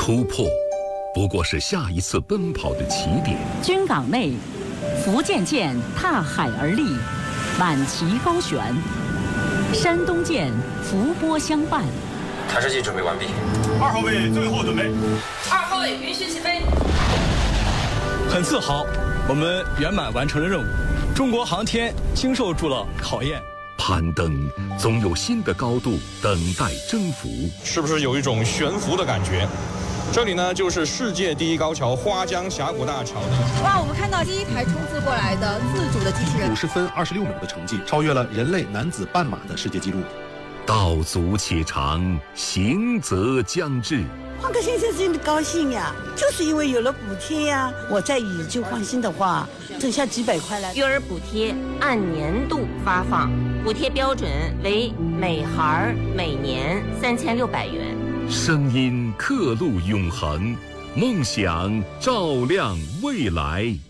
突破不过是下一次奔跑的起点。 军港内，福建舰踏海而立，满旗高悬；山东舰伏波相伴。 弹射器准备完毕。 2号位最后准备。 2号位允许起飞。 很自豪，我们圆满完成了任务。中国航天经受住了考验。 攀登总有新的高度等待征服， 是不是有一种悬浮的感觉？这里呢，就是世界第一高桥花江峡谷大桥。 哇，我们看到第一台冲刺过来的自主的机器人， 50分26秒的成绩，超越了人类男子半马的世界纪录。 道阻且长，行则将至。 换个先生真的高兴呀，就是因为有了补贴呀。我再以旧换新的话，挣下几百块来。 育儿补贴按年度发放，补贴标准为每孩每年3600元。 声音刻录永恒，梦想照亮未来。